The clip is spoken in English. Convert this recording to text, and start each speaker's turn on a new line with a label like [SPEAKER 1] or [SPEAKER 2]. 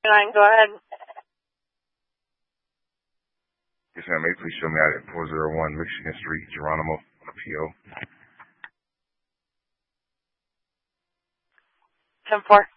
[SPEAKER 1] Go ahead.
[SPEAKER 2] Yes, ma'am. May you please show me out at 401 Michigan Street, Geronimo, on the PO.
[SPEAKER 1] 10-4.